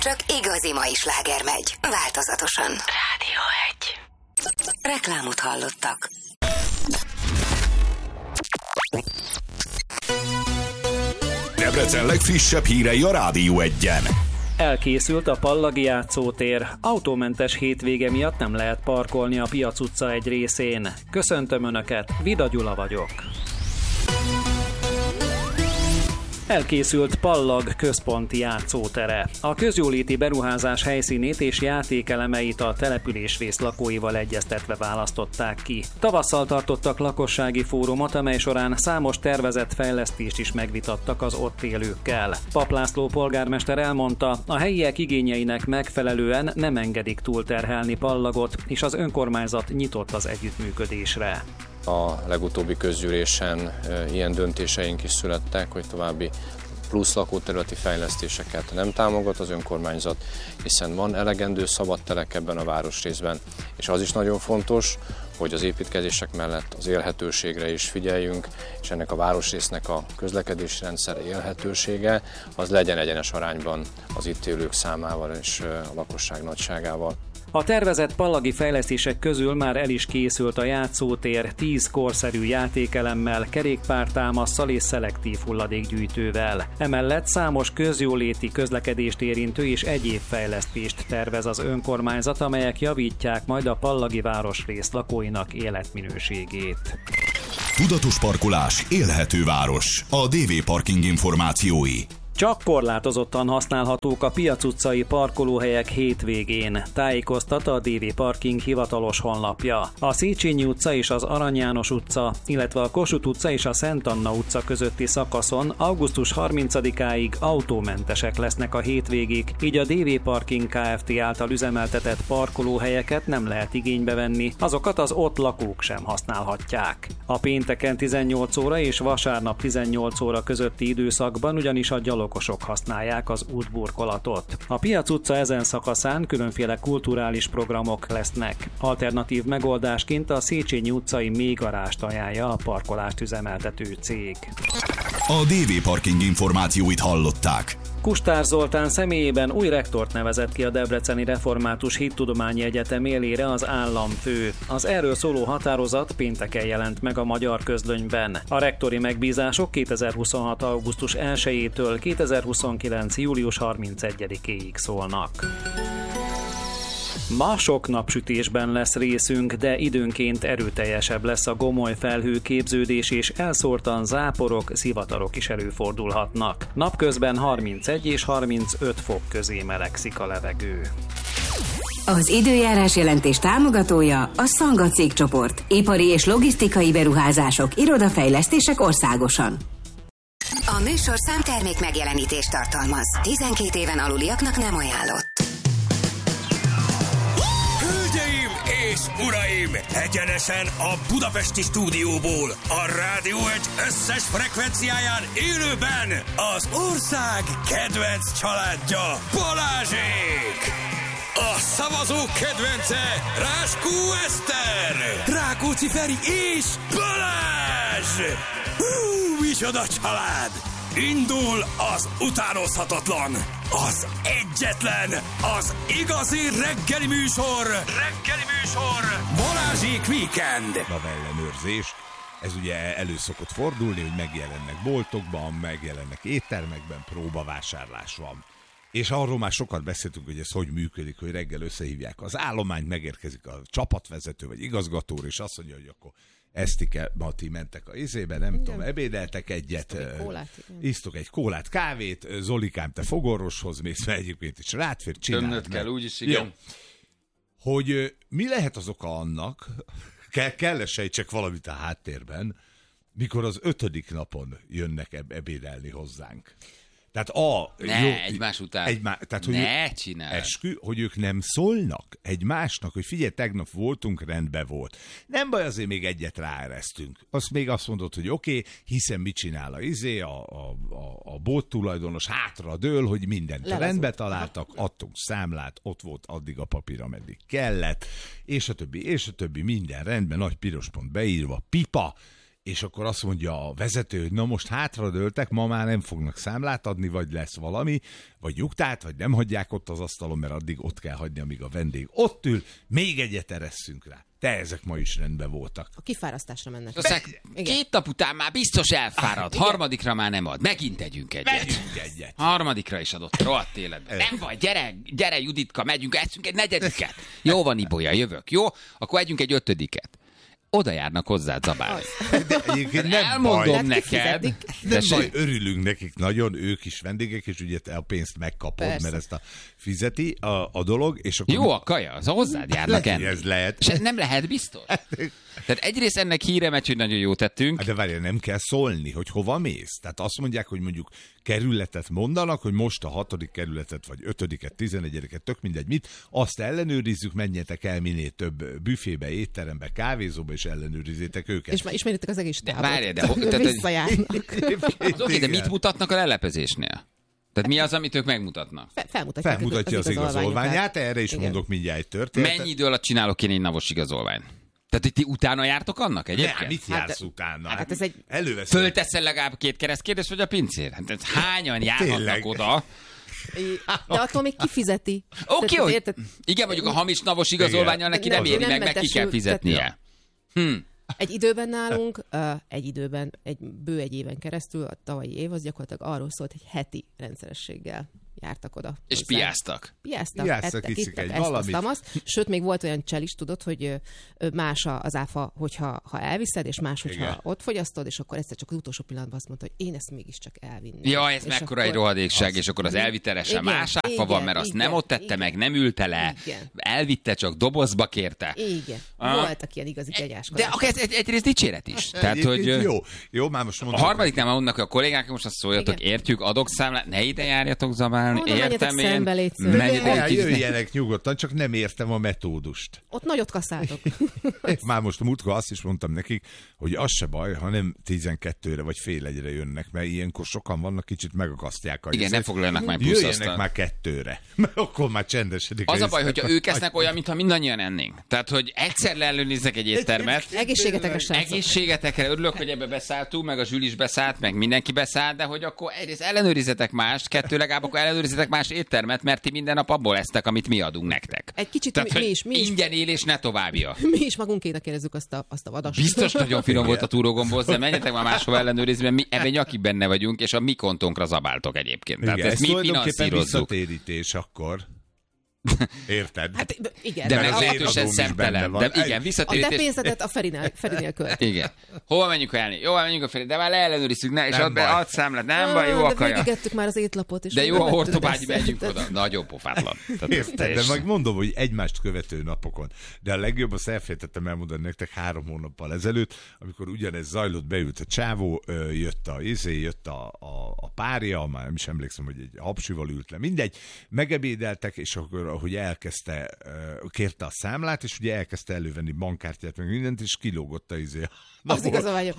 csak igazi mai sláger megy, változatosan. Rádió 1. Reklámot hallottak. Debrecen legfrissebb hírei a Rádió 1-en. Elkészült a Pallagi játszótér. Autómentes hétvége miatt nem lehet parkolni a Piac utca egy részén. Köszöntöm Önöket, Vida Gyula vagyok. Elkészült Pallag központi játszótere. A közjóléti beruházás helyszínét és játékelemeit a településrész lakóival egyeztetve választották ki. Tavasszal tartottak lakossági fórumot, amely során számos tervezett fejlesztést is megvitattak az ott élőkkel. Papp László polgármester elmondta, a helyiek igényeinek megfelelően nem engedik túlterhelni Pallagot, és az önkormányzat nyitott az együttműködésre. A legutóbbi közgyűlésen ilyen döntéseink is születtek, hogy további plusz lakóterületi fejlesztéseket nem támogat az önkormányzat, hiszen van elegendő szabad telek ebben a városrészben, és az is nagyon fontos, hogy az építkezések mellett az élhetőségre is figyeljünk, és ennek a városrésznek a közlekedési rendszer élhetősége az legyen egyenes arányban az itt élők számával és a lakosság nagyságával. A tervezett pallagi fejlesztések közül már el is készült a játszótér 10 korszerű játékelemmel, kerékpártámasszal és szelektív hulladékgyűjtővel. Emellett számos közjóléti, közlekedést érintő és egyéb fejlesztést tervez az önkormányzat, amelyek javítják majd a pallagi városrész lakóinak életminőségét. Tudatos parkolás, élhető város. A DV Parking információi. Csak korlátozottan használhatók a Piac utcai parkolóhelyek hétvégén, tájékoztat a DV Parking hivatalos honlapja. A Széchenyi utca és az Arany János utca, illetve a Kossuth utca és a Szent Anna utca közötti szakaszon augusztus 30-áig autómentesek lesznek a hétvégék, így a DV Parking Kft. Által üzemeltetett parkolóhelyeket nem lehet igénybe venni, azokat az ott lakók sem használhatják. A pénteken 18 óra és vasárnap 18 óra közötti időszakban ugyanis a gyalogosok használják az útburkolatot. A Piac utca ezen szakaszán különféle kulturális programok lesznek. Alternatív megoldásként a Széchenyi utcai mélygarást ajánlja a parkolást üzemeltető cég. A DV Parking információit hallották. Kustár Zoltán személyében új rektort nevezett ki a Debreceni Református Hittudományi Egyetem élére az államfő. Az erről szóló határozat pénteken jelent meg a Magyar Közlönyben. A rektori megbízások 2026. augusztus 1-től 2029. július 31-ig szólnak. Ma sok napsütésben lesz részünk, de időnként erőteljesebb lesz a gomoly felhőképződés, és elszórtan záporok, zivatarok is előfordulhatnak. Napközben 31 és 35 fok közé melegszik a levegő. Az időjárás jelentés támogatója a Szanga cégcsoport. Ipari és logisztikai beruházások, irodafejlesztések országosan. A műsorszám termék megjelenítést tartalmaz. 12 éven aluliaknak nem ajánlott. Hölgyeim és uraim, egyenesen a budapesti stúdióból, a Rádió 1 összes frekvenciáján élőben az ország kedvenc családja, Balázsék! A szavazók kedvence, Ráskó Eszter, Rákóczi Feri és Balázs! Micsoda család! Indul az utánozhatatlan, az egyetlen, az igazi reggeli műsor, Balázsék Weekend. Ellenőrzés. Ez ugye elő szokott fordulni, hogy megjelennek boltokban, megjelennek éttermekben, próbavásárlás van. És arról már sokat beszéltünk, hogy ez hogy működik, hogy reggel összehívják az állományt, megérkezik a csapatvezető vagy igazgató, és azt mondja, hogy akkor Esztike, Mati mentek a izébe, nem tudom, ebédeltek egyet, isztok egy kólát, kávét, Zolikám, te fogorvoshoz mész, mert egyébként is rátfér, csináld meg. Tömnöd kell, úgyis igen. Jó. Hogy mi lehet az oka annak, kell sejtsek valamit a háttérben, mikor az 5. napon jönnek ebédelni hozzánk. Tehát egymás után. Tehát, hogy csinálj. Eskü, hogy ők nem szólnak egymásnak, hogy figyelj, tegnap voltunk, rendben volt. Nem baj, azért még egyet ráeresztünk. Azt még azt mondod, hogy oké, hiszen mit csinál a bolt tulajdonos, hátra dől, hogy mindent rendbe találtak, adtunk számlát, ott volt addig a papír, ameddig kellett, és a többi, minden rendben, nagy piros pont beírva, pipa, és akkor azt mondja a vezető, hogy na most hátradőltek, ma már nem fognak számlát adni, vagy lesz valami, vagy nyugtát, vagy nem hagyják ott az asztalon, mert addig ott kell hagyni, amíg a vendég ott ül, még egyet eresszünk rá. De ezek ma is rendben voltak. A kifárasztásra mennek. Két nap után már biztos elfárad, harmadikra már nem ad. Megint együnk egyet. Harmadikra is adott, rohadt életben. Nem vagy, gyere Juditka, megyünk, eszünk egy negyediket. Jó van, Ibolya, jövök, jó? Akkor együnk egy ötödiket. Oda járnak hozzá zabálni. Elmondom neked. Nem baj, örülünk nekik nagyon, ők is vendégek, és ugye te a pénzt megkapod, persze, mert ezt fizeti a dolog. És akkor jó a kaja, az hozzád járnak enni. Ez lehet. És nem lehet biztos. Tehát egyrészt ennek híre megy, hogy nagyon jó tettünk. De várjál, nem kell szólni, hogy hova mész. Tehát azt mondják, hogy mondjuk kerületet mondanak, hogy most a 6. kerületet, vagy 5., 11., tök mindegy mit, azt ellenőrizzük, menjetek el minél több büfébe, étterembe, kávézóba, és ellenőrizzétek őket. És már ismeritek az egész távot. Várjál, de visszajárnak. Oké, de mit mutatnak a lelepezésnél? Tehát mi az, amit ők megmutatnak? Felmutatja az igazolványát, erre is mondok mindjárt egy történetet. Mennyi idő alatt csinálok én egy navos igazolvány? Tehát, hogy ti utána jártok annak egyébként? Nem, mit jársz utána? Hát ez egy... Fölteszel legalább 2 keresztkérdést, vagy a pincér? Hát hányan járhatnak oda? De attól még kifizeti. Oké, hogy... Igen, mondjuk a hamis navos igazolvánnyal neki nem éri meg ki kell fizetnie. Egy időben nálunk, egy bő egy éven keresztül, a tavalyi év az gyakorlatilag arról szólt, hogy heti rendszerességgel jártak oda. És piáztak. Ettek, ittek, ezt. Sőt, még volt olyan csel is, tudod, hogy más az áfa, hogyha elviszed, és más, hogyha ott fogyasztod, és akkor egyszer csak az utolsó pillanatban azt mondta, hogy én ezt mégis csak elvinni. Ja, ez mekkora egy rohadékság, és akkor az elvitelesen más áfa van, mert azt nem ott tette meg, nem ülte le, elvitte, csak dobozba kérte. Igen. Voltak ilyen igazi kegyáskodások. De ez egyrészt dicséret is. Tehát, hogy jó, már most mondom. A harmadiknál már mondnak a kollégák, most azt szóljatok, értjük, adok számlát, ne ide járjatok zabálni. Értem én. Jöjjenek nyugodtan, csak nem értem a metódust. Ott nagyot kasszáltok. Már most múltkor azt is mondtam nekik, hogy az se baj, ha nem 12-re vagy fél egyre jönnek, mert ilyenkor sokan vannak, kicsit megakasztják. Igen, nem foglalnak már plusz jöjjenek aztán. Már 2-re, mert akkor már csendesedik. Az a baj, hogyha ők esznek olyan, mintha mindannyian ennénk. Tehát, hogy egyszer leellenőrizzek egy éttermet. Egészségetekre, srácok. Egészségetekre, örülök, hogy ebbe beszálltunk, meg a Zsül is beszállt, meg mindenki beszállt, de hogy akkor egyrészt ellenőrizetek mást, 2 legalább akkor ellenőrizetek más éttermet, mert ti minden nap abból esztek, amit mi adunk nektek. Egy kicsit tehát, mi is. Ingyen élés, ne továbbja. Mi is magunkének érezzük azt a vadast. Biztos nagyon finom volt a túrógomboz, de menjetek már máshova ellenőrizni, mert mi ebben nyakig benne vagyunk, és a mi kontónkra zabáltok egyébként. Igen, tehát ezt mi finanszírozzuk. Visszatérítés akkor. Érted? Hát igen. De meglehetősen szemtelen. De igen, visszatérítés. A te pénzedet a Ferinél költ. Igen. Hova menjünk elni? Jó, menjünk a Feri, de már leellenőrizzük, és add számlát, nem baj, jó a kaja. De végigettük már az étlapot is. De jó a hortobágyi, menjünk oda. Nagyon pofátlan. Érted, de meg mondom, hogy egymást követő napokon. De a legjobb, azt elfelejtettem elmondani nektek 3 hónappal ezelőtt, amikor ugyanez zajlott, beült a csávó, jött a párja, már nem is emlékszem, hogy egy hapsival ült le, mindegy, megebédeltek, és akkor hogy elkezdte, kérte a számlát, és ugye elkezdte elővenni bankkártyát, meg mindent, és kilógott az igazolványom.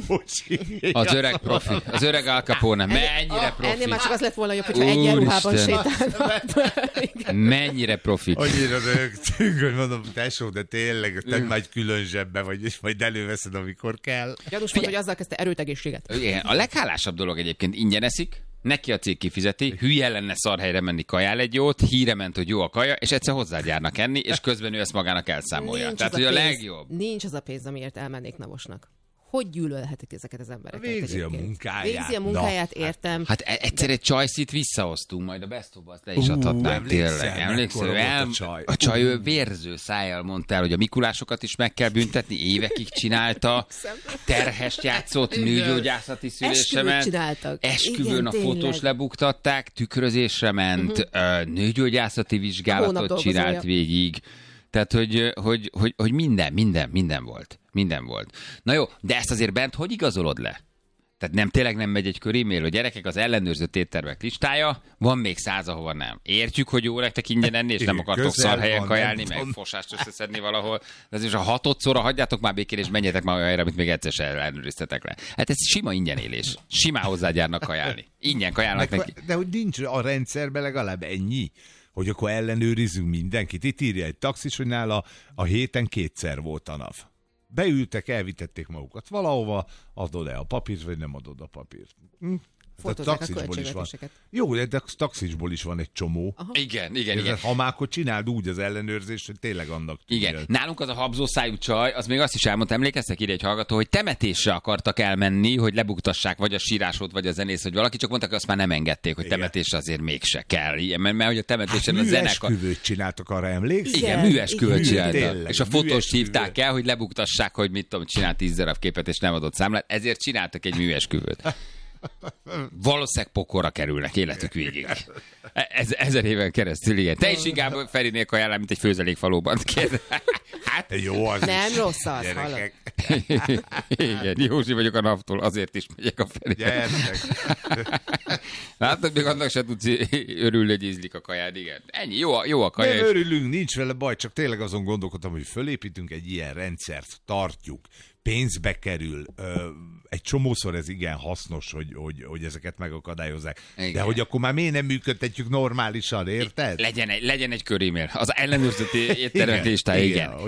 Az öreg profi, az öreg Al Capone, mennyire profi. Ennél már csak az lett volna jobb, hogyha egyenruhában sétálnak. Mennyire profi. Annyira rögtünk, hogy mondom, tesó, de tényleg, te majd külön zsebbe vagy, és majd előveszed, amikor kell. Gyanús volt, hogy azzal kezdte erőtegészséget. Igen, a leghálásabb dolog egyébként, ingyen eszik, neki a cég kifizeti, hülye lenne szarhelyre menni, kajál egy jót, híre ment, hogy jó a kaja, és egyszer hozzád járnak enni, és közben ő ezt magának elszámolja. Nincs tehát, hogy a legjobb. Nincs az a pénz, amiért elmennék Navosnak. Hogy gyűlölhetik ezeket az embereket? Végzi a munkáját, értem. Hát egyszer egy csajszit visszahoztunk, majd a Best of Us-t le is adhatnánk tényleg. Emlékszel? A csaj ő vérző szájjal mondta el, hogy a Mikulásokat is meg kell büntetni, évekig csinálta, terhest játszott, nőgyógyászati szülésemen. Esküvőn a fotós lebuktatták, tükrözésre ment, nőgyógyászati vizsgálatot csinált végig. Tehát, hogy minden volt. Minden volt. Na jó, de ezt azért bent hogy igazolod le? Tehát tényleg nem megy egy kör e-mail, hogy gyerekek, az ellenőrzött éttermek listája, van még 100, ahova nem. Értjük, hogy jó nektek ingyen enni, és nem akartok szarhelyen kajálni, meg fosást összeszedni valahol. De azért a 6-szorra hagyjátok már békén, és menjetek már olyan helyre, amit még egyszer sem ellenőriztetek le. Hát ez sima ingyen élés. Simán hozzágyárnak kajálni. Ingyen kajálnak neki. De hogy nincs a rendszerben legalább ennyi, hogy akkor ellenőrizzünk mindenkit. Itt írja egy taxis, hogy nála a héten 2-szer volt a NAV. beültek, elvitették magukat valahova, adod-e a papírt, vagy nem adod a papírt. Fotózzák a költségvetéseket. Jó, de taxisból is van egy csomó. Aha. Igen. Ha már akkor csináld úgy az ellenőrzést, hogy tényleg annak tűnjön. Igen. Nálunk az a habzószájú csaj, az még azt is elmondta, emlékeztek ide egy hallgató, hogy temetésre akartak elmenni, hogy lebuktassák vagy a sírásot, vagy a zenész, vagy valaki, csak mondták, hogy azt már nem engedték, hogy temetésre azért mégse kell. Igen, mert hogy a temetésen a zenekar... Műesküvőt csináltak, arra emlékszel? Igen, műesküvőt csináltak. És a fotós hívták el, hogy lebuktassák, hogy mit tudom, csinált 10 darab képet, és nem adott számlát, ezért csináltak egy műesküvőt. Valószínűleg pokorra kerülnek életük végig. 1000 éven keresztül, igen. Te is inkább Ferinél kajálál, mint egy főzelékfalóban. Hát jó, az nem rossz az, hallod. Igen, Józsi vagyok a naptól, azért is megyek a Ferinél. Látod, még annak se tudsz örülni, hogy ízlik a kajád, igen. Ennyi, jó a kaja. Nem örülünk, nincs vele baj, csak tényleg azon gondolkodtam, hogy fölépítünk egy ilyen rendszert, tartjuk, pénzbe kerül, egy csomószor ez igen hasznos, hogy ezeket megakadályozzák. Igen. De hogy akkor már miért nem működtetjük normálisan, érted? Legyen egy körémér. Az ellenőrzeti éttermek listája,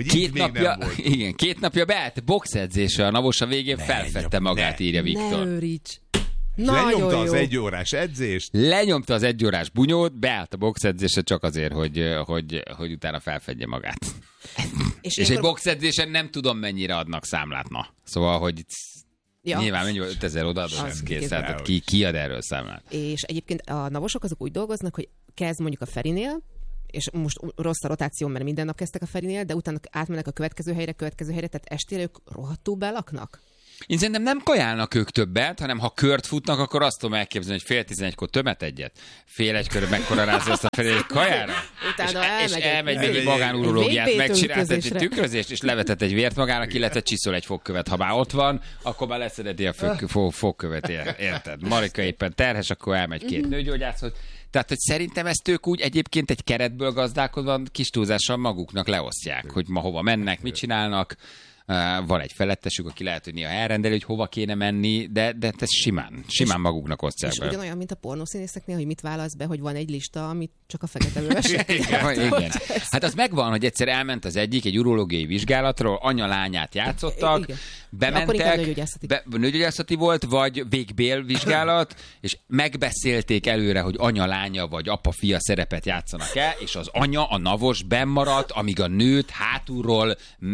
igen. Két napja beállt boxedzésre, a Navos a végén felfedte magát, írja Viktor. Ne őríts. Lenyomta az 1 órás edzést. Lenyomta az 1 órás bunyót, beállt a boxedzésre csak azért, hogy utána felfedje magát. És egy boxedzésen nem tudom, mennyire adnak számlát, na. Szóval, hogy nyilván mennyi 5000 odaadod, az kész, tehát ki ad erről számlát. És egyébként a navosok azok úgy dolgoznak, hogy kezd mondjuk a Ferinél, és most rossz a rotáció, mert minden nap kezdtek a Ferinél, de utána átmennek a következő helyre, tehát estére ők rohadtul belaknak. Én szerintem nem kajálnak ők többet, hanem ha kört futnak, akkor azt tudom elképzelni, hogy 10:30-kor tömet egyet, 1:30 megkoronázza azt a felé egy kajára, és elmegy még egy magánurológiát, megcsinált egy tükrözést, és levetett egy vért magának, illetve csiszol egy fogkövet. Ha már ott van, akkor már leszedeti a fogkövet, érted? Marika éppen terhes, akkor elmegy 2 nőgyógyászhoz. Tehát, hogy szerintem ezt ők úgy egyébként egy keretből gazdálkodva kis túlzással maguknak leosztják, hogy ma hova mennek, mit csinálnak. Van egy felettesük, aki lehet, hogy néha elrendeli, hogy hova kéne menni, de ez simán maguknak osztják be. És ugyanolyan, mint a pornószínészeknél, hogy mit válasz be, hogy van egy lista, amit csak a fekete bővesek. Igen. Hát az megvan, hogy egyszer elment az egyik egy urológiai vizsgálatról, anya-lányát játszottak, bementek, nőgyógyászati volt, vagy végbél vizsgálat, és megbeszélték előre, hogy anya-lánya vagy apa-fia szerepet játszanak el, és az anya, a navos bennmaradt, amíg a nőt hátulról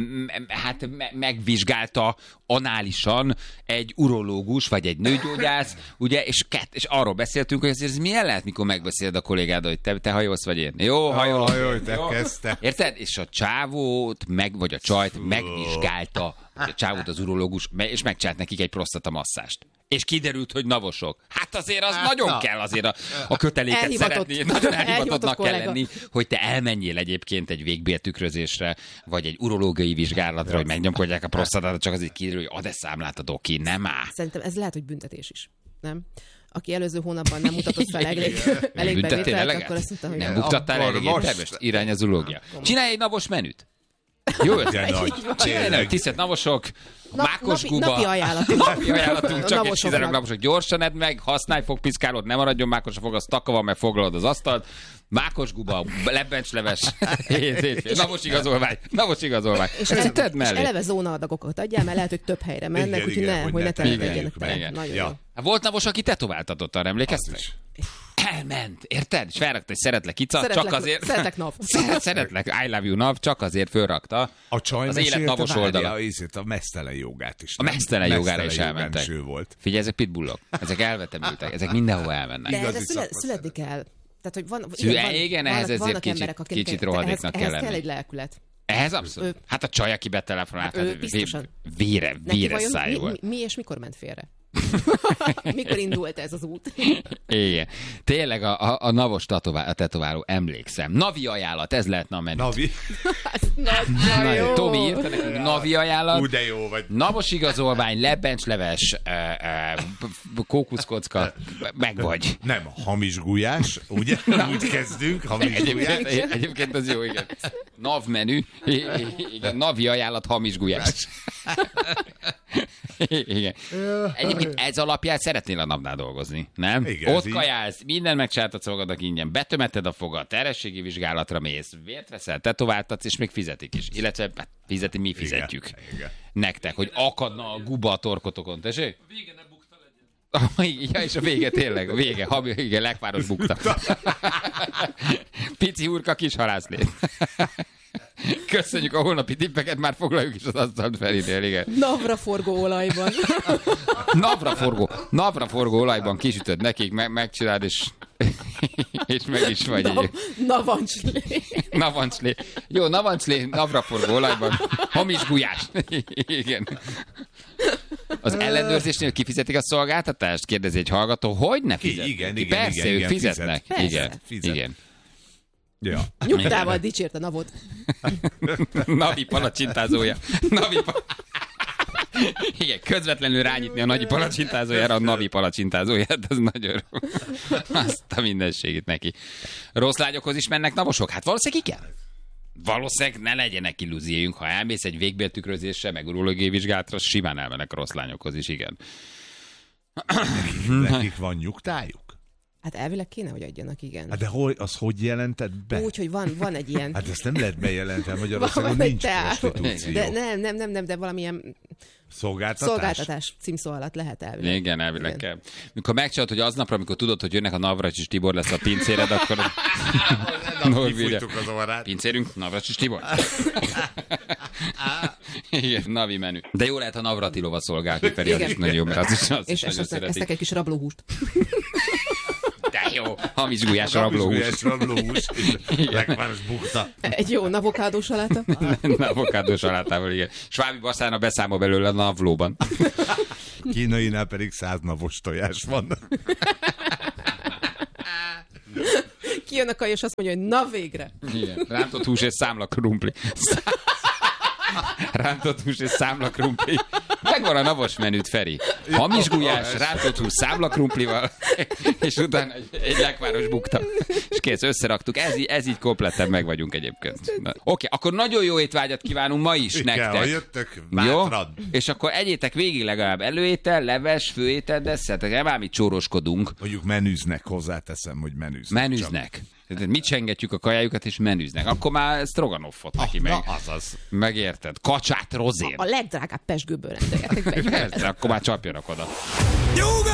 megvizsgálta análisan egy urológus, vagy egy nőgyógyász, ugye, és arról beszéltünk, hogy azért ez milyen lehet, mikor megbeszéled a kollégád, hogy te hajolsz, vagy én. Jó, hajolok. Te kezdte. Érted? És a csávót, vagy a csajt megvizsgálta, a csávót az urológus, és megcsinált nekik egy prostatamasszást. És kiderült, hogy navosok. Hát azért az nagyon kell azért a köteléket szeretni. Nagyon elhivatottnak kell lenni, hogy te elmenjél egyébként egy végbéltükrözésre, vagy egy urológiai vizsgálatra, hogy megnyomkodják a prostatát, csak azért kiderül, hogy ad-e számlát a doki, nem áll. Szerintem ez lehet, hogy büntetés is, nem? Aki előző hónapban nem mutatott fel elég bevételt, akkor azt mondta, hogy nem buktattál elég éttermest? Irány az urológia. Csinálj egy navos menüt. Jó ötlet. Tisztelt navosok, mákosguba. Napi ajánlatunk, csak egy 10 naposok. Gyorsan edd meg, használj fogpiszkálót, ne maradjon mákos a fog, az takava, mert foglalod az asztalt. Mákosguba, lebbencsleves, navos igazolvány. És eleve zónaadagokat adjál, mert lehet, hogy több helyre mennek, úgyhogy ne telepedjenek be. Volt navos, aki tetováltatott, arra emlékeztek? Elment, érted? És felrakta egy szeretlek ica, csak azért... Szeretlek NAV. Szeretlek, I love you NAV, csak azért fölrakta az élet navos oldala. A mesztelen jogát is. A mesztelen jogára is elmentek. Figyelj, ezek pitbullok, ezek elvetemültek, ezek mindenhol elmennek. De erre születni kell. Tehát, hogy van, igen, ehhez ezért kicsit rohadéknak kell lenni. Ehhez kell egy lelkület. Ehhez abszolút. Hát a csaj, aki betelefonált, véres szájú volt. Mi és mikor ment félre? Mikor indult ez az út? Igen. Tényleg a navos tetováló, emlékszem. Navi ajánlat, ez lehetne a menü. Navi? Jó. Tomi írta nekünk, navi ajánlat. De jó vagy. Navos igazolvány, lebbencsleves, kókuszkocka, meg vagy. Nem, hamis gulyás, ugye? Úgy kezdünk, hamis gulyás. Egyébként az jó, igen. NAV menü, igen, navi ajánlat, hamis gulyás. Igen. Egyébként ez alapján szeretnél a napnál dolgozni, nem? Igen, ott kajálsz, minden megcsináltatsz magadnak ingyen, betömeted a fogad, terhességi vizsgálatra mész, vért veszel, tetováltatsz, és még fizetik is. Illetve fizeti, mi fizetjük. Igen. Nektek, hogy akadna a guba a torkotokon, tessék? A vége ne bukta legyen. Ja, és a vége tényleg, a vége, igen, lekváros bukta. Pici hurka, kis halászlét. Köszönjük a holnapi tippeket, már foglaljuk is az asztalt Ferinél, igen. Navraforgó olajban. Navraforgó olajban kisütöd nekik, megcsináld, és meg is vagy. Navancslé. Jó, navancslé, navraforgó olajban. Hamis gulyás. Igen. Az ellenőrzésnél kifizetik a szolgáltatást? Kérdezi egy hallgató. Hogy ne fizetnek? Igen, persze, ők fizetnek. Fizet. Igen. Ja. Nyugtával dicsért a navot. Navi palacsintázója. Igen, közvetlenül rányitni a nagyi palacsintázójára a navi palacsintázóját, az nagyon jó. Azt a mindenségét neki. Rossz lányokhoz is mennek navosok? Hát valószínűleg igen. Valószínűleg ne legyenek illúzióink, ha elmész egy végbéltükrözésre, meg urológiai vizsgálatra, simán elmennek a rossz lányokhoz is, igen. Nekik van nyugtájuk? Hát elvileg kéne, hogy adjanak, igen. Hát de hogy jelented be? Úgy, hogy van egy ilyen... Hát ezt nem lehet bejelenteni, Magyarországon nincs prostitúció. De nem, de valamilyen... Szolgáltatás címszó alatt lehet elvileg. Igen, elvileg kell. Mikor megcsinálod, hogy aznapra, amikor tudod, hogy jönnek a Navracsics Tibor lesz a pincéred, akkor... Kifújtuk az orrát. Pincérünk, Navracsics Tibor. Igen, navi menü. De jó lehet a Navratilova szolgálni, Feri, az is nagyon jó, mert az is nagyon szeretik. Esznek egy kis rablóhúst. De jó, hamis gulyás rablóhús. Lekváros bukta. Egy jó avokádó saláta. Avokádó salátával, igen. Svábi Baszána beszámol belőle a navlóban. Kínainál pedig 100 navos tojás van. Kijön a kaja, és azt mondja, hogy na végre. Igen. Rántott hús és számla krumpli. Rántott hús és számla krumpli. Megvan a navos menüt, Feri. Hamis gulyás, rántott hús számla krumplival, és utána egy lekváros bukta. És kész, összeraktuk. Ez így kompletten meg vagyunk egyébként. Oké, akkor nagyon jó étvágyat kívánunk ma is nektek. Ha jöttök, bátran. Jó? És akkor egyétek végig legalább előétel, leves, főétel, desszertek. Nem ám itt csóroskodunk. Mondjuk menüznek, hozzáteszem, hogy menüznek. Menüznek. Mi csengetjük a kajájukat, és menüznek. Akkor már stroganoffot neki meg. Azaz. Megérted? Kacsát rozén. A legdrágább pezsgőből rendeljetek be. Persze, akkor már csapjanak oda. Nyuga!